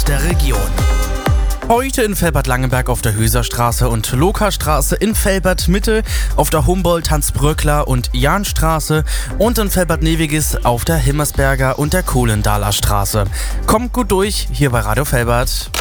der Region. Heute in Velbert-Langenberg auf der Höserstraße und Lokastraße, in Velbert-Mitte auf der Humboldt-, Hans-Bröckler- und Jahnstraße und in Velbert-Neviges auf der Himmersberger und der Kohlendaler Straße. Kommt gut durch, hier bei Radio Velbert.